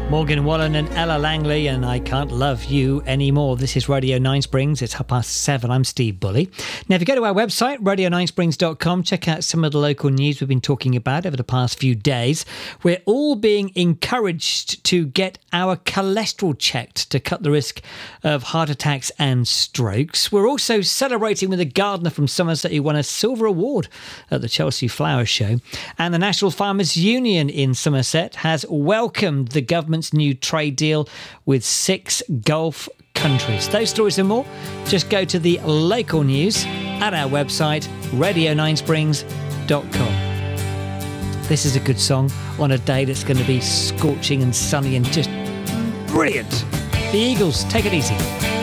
Morgan Wallen and Ella Langley, and I Can't Love You Anymore. This is Radio 9 Springs. It's 7:30. I'm Steve Bully. Now, if you go to our website, radio9springs.com, check out some of the local news we've been talking about over the past few days. We're all being encouraged to get our cholesterol checked to cut the risk of heart attacks and strokes. We're also celebrating with a gardener from Somerset who won a silver award at the Chelsea Flower Show. And the National Farmers Union in Somerset has welcomed the government's new trade deal with 6 Gulf countries. Those stories and more, just go to the local news at our website, radio9springs.com. This is a good song on a day that's going to be scorching and sunny and just brilliant. The Eagles, take it easy.